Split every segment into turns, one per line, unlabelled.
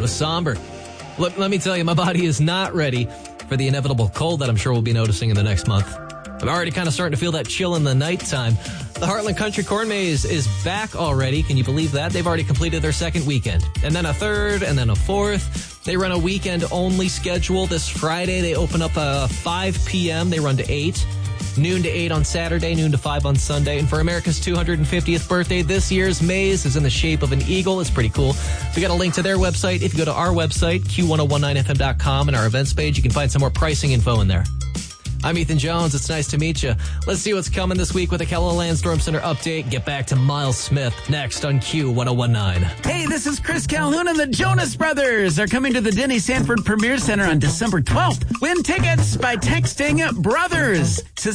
of somber. Let me tell you, my body is not ready for the inevitable cold that I'm sure we'll be noticing in the next month. I'm already kind of starting to feel that chill in the nighttime. The Heartland Country Corn Maze is back already. Can you believe that? They've already completed their second weekend. And then a third, and then a fourth. They run a weekend-only schedule. This Friday, they open up 5 p.m. They run to 8. Noon to 8 on Saturday, noon to 5 on Sunday. And for America's 250th birthday, this year's maze is in the shape of an eagle. It's pretty cool. We got a link to their website. If you go to our website, q1019fm.com, and our events page, you can find some more pricing info in there. I'm Ethan Jones. It's nice to meet you. Let's see what's coming this week with a KELOLAND Storm Center update. Get back to Miles Smith next on Q1019.
Hey, this is Chris Calhoun and the Jonas Brothers are coming to the Denny Sanford Premier Center on December 12th. Win tickets by texting BROTHERS to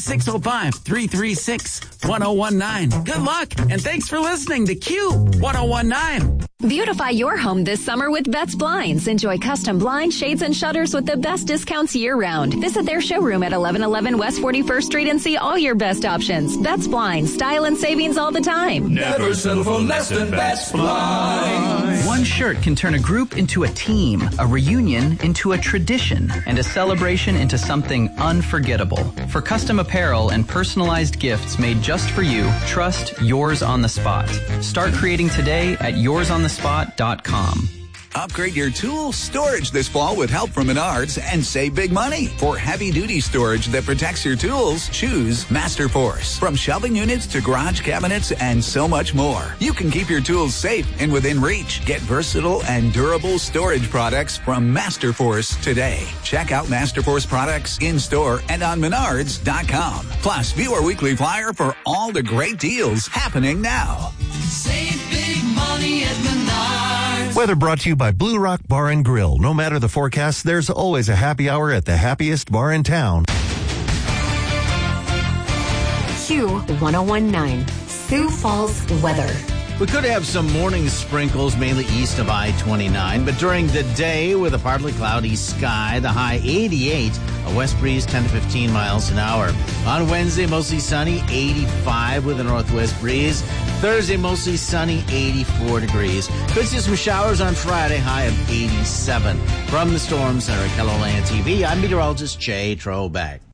605-336-1019. Good luck, and thanks for listening to Q1019.
Beautify your home this summer with Betts Blinds. Enjoy custom blinds, shades, and shutters with the best discounts year-round. Visit their showroom at 1111 West 41st Street and see all your best options. Betts Blinds, style and savings all the time.
Never settle for less than Betts Blinds.
One shirt can turn a group into a team, a reunion into a tradition, and a celebration into something unforgettable. For custom apparel and personalized gifts made just for you, trust Yours on the Spot. Start creating today at yoursonthespot.com.
Upgrade your tool storage this fall with help from Menards and save big money. For heavy-duty storage that protects your tools, choose Masterforce. From shelving units to garage cabinets and so much more. You can keep your tools safe and within reach. Get versatile and durable storage products from Masterforce today. Check out Masterforce products in-store and on Menards.com. Plus, view our weekly flyer for all the great deals happening now.
Save big money at Menards.
Weather brought to you by Blue Rock Bar and Grill. No matter the forecast, there's always a happy hour at the happiest bar in town.
Q1019, Sioux Falls weather.
We could have some morning sprinkles, mainly east of I-29, but during the day with a partly cloudy sky, the high 88, a west breeze 10 to 15 miles an hour. On Wednesday, mostly sunny, 85 with a northwest breeze. Thursday, mostly sunny, 84 degrees. Could see some showers on Friday, high of 87. From the Storm Center at KELOLAND TV, I'm meteorologist Jay Trobeck.